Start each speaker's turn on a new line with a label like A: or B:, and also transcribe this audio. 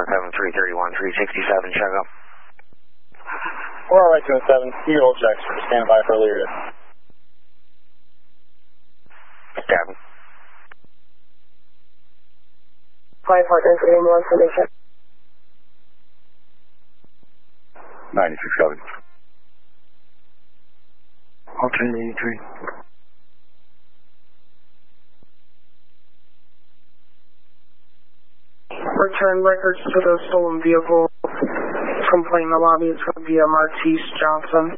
A: Kevin 331, 367, check up.
B: 4 right 207, Eagle checks, stand by for Lyria.
A: Kevin.
C: 5 partners, any more information?
B: 96 Kevin.
A: Alternate 83.
C: Return records to the stolen vehicle. Complaint in the lobby is going to be Martise Johnson.